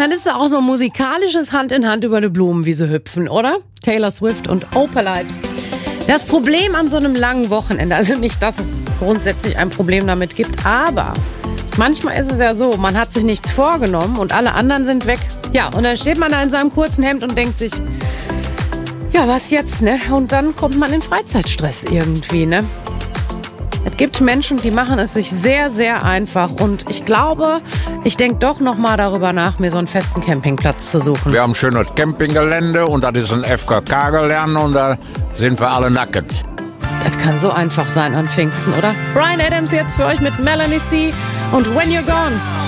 dann ist da auch so ein musikalisches Hand in Hand über die Blumenwiese hüpfen, oder? Taylor Swift und Opalite. Das Problem an so einem langen Wochenende, also nicht, dass es grundsätzlich ein Problem damit gibt, aber manchmal ist es ja so, man hat sich nichts vorgenommen und alle anderen sind weg. Ja, und dann steht man da in seinem kurzen Hemd und denkt sich, ja, was jetzt, ne? Und dann kommt man in Freizeitstress irgendwie, ne? Es gibt Menschen, die machen es sich sehr, sehr einfach. Und ich glaube, ich denke doch noch mal darüber nach, mir so einen festen Campingplatz zu suchen. Wir haben ein schönes Campinggelände und das ist ein FKK-Gelände und da sind wir alle nackt. Das kann so einfach sein an Pfingsten, oder? Bryan Adams jetzt für euch mit Melanie C. und When You're Gone.